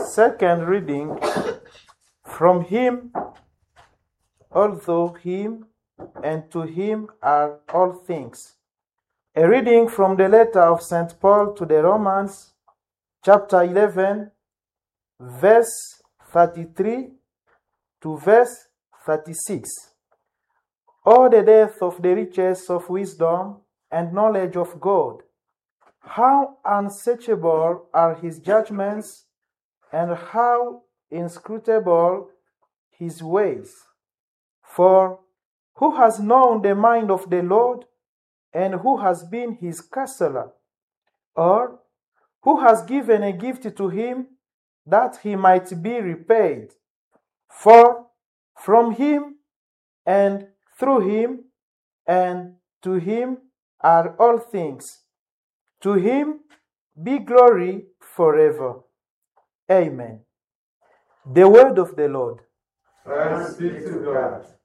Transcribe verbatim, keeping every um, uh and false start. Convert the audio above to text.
Second reading, from him, although him, and to him are all things. A reading from the letter of Saint Paul to the Romans, chapter eleven, verse thirty-three to verse thirty-six. Oh, the depth of the riches of wisdom and knowledge of God! How unsearchable are his judgments, and how inscrutable his ways! For who has known the mind of the Lord, and who has been his counselor? Or who has given a gift to him that he might be repaid? For from him, and through him, and to him are all things. To him be glory forever. Amen. The word of the Lord. Thanks be to God.